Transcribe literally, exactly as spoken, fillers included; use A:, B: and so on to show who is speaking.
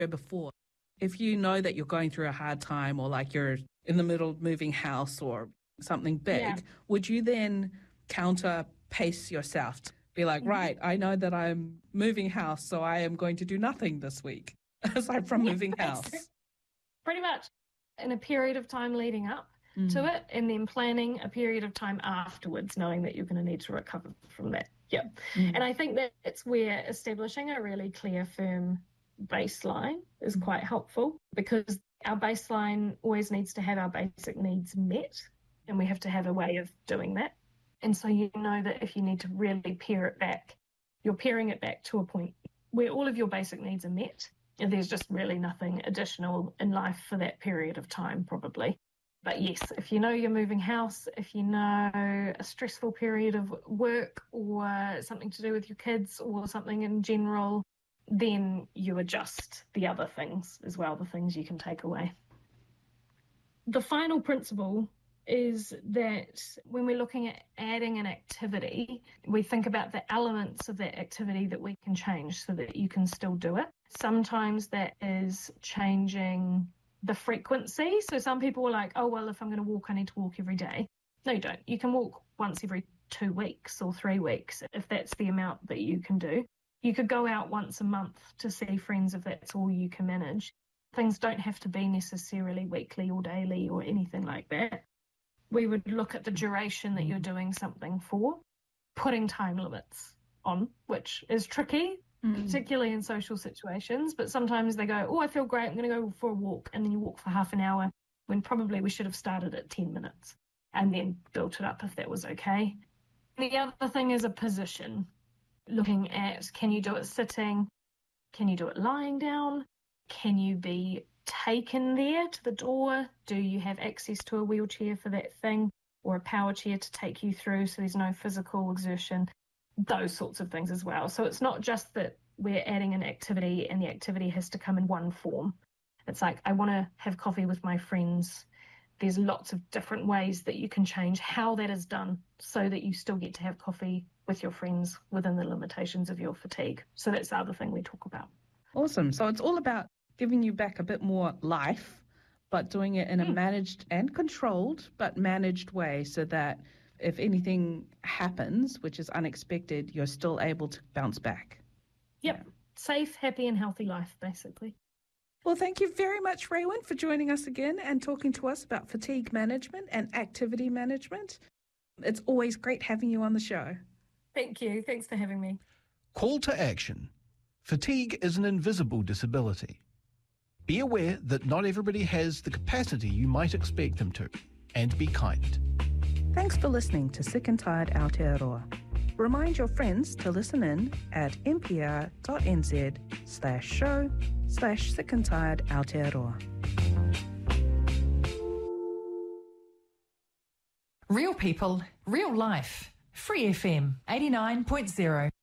A: before. If you know that you're going through a hard time or like you're in the middle of moving house or something big,
B: Yeah.
A: would you then counter pace yourself? Be like,
B: Mm-hmm.
A: right, I know that I'm moving house, so I am going to do nothing this week aside from
B: Yeah,
A: moving house.
B: Pretty much in a period of time leading up
A: Mm.
B: to it, and then planning a period of time afterwards, knowing that you're going to need to recover from that. Yeah.
A: Mm.
B: And I think that it's where establishing a really clear, firm baseline is
A: Mm.
B: quite helpful, because our baseline always needs to have our basic needs met, and we have to have a way of doing that. And so you know that if you need to really pare it back, you're paring it back to a point where all of your basic needs are met, and there's just really nothing additional in life for that period of time, probably. But yes, if you know you're moving house, if you know a stressful period of work or something to do with your kids or something in general, then you adjust the other things as well, the things you can take away. The final principle is that when we're looking at adding an activity, we think about the elements of that activity that we can change so that you can still do it. Sometimes that is changing the frequency. So some people are like, oh, well, if I'm going to walk, I need to walk every day. No, you don't. You can walk once every two weeks or three weeks, if that's the amount that you can do. You could go out once a month to see friends if that's all you can manage. Things don't have to be necessarily weekly or daily or anything like that. We would look at the duration that you're doing something for, putting time limits on, which is tricky, mm. particularly in social situations. But sometimes they go, oh, I feel great, I'm going to go for a walk. And then you walk for half an hour when probably we should have started at ten minutes and then built it up if that was okay. The other thing is a position. Looking at, can you do it sitting? Can you do it lying down? Can you be taken there to the door? Do you have access to a wheelchair for that thing, or a power chair to take you through so there's no physical exertion? Those sorts of things as well. So it's not just that we're adding an activity and the activity has to come in one form. It's like, I want to have coffee with my friends. There's lots of different ways that you can change how that is done so that you still get to have coffee with your friends within the limitations of your fatigue. So that's the other thing we talk about.
A: Awesome. So it's all about giving you back a bit more life, but doing it in a managed and controlled, but managed way so that if anything happens, which is unexpected, you're still able to bounce back.
B: Yep. Yeah. Safe, happy and healthy life, basically.
A: Well, thank you very much, Raewyn, for joining us again and talking to us about fatigue management and activity management. It's always great having you on the show.
B: Thank you. Thanks for having me.
C: Call to action. Fatigue is an invisible disability. Be aware that not everybody has the capacity you might expect them to, and be kind.
A: Thanks for listening to Sick and Tired Aotearoa. Remind your friends to listen in at npr.nz slash show slash sick and tired Aotearoa.
D: Real people, real life. Free F M eighty-nine point zero.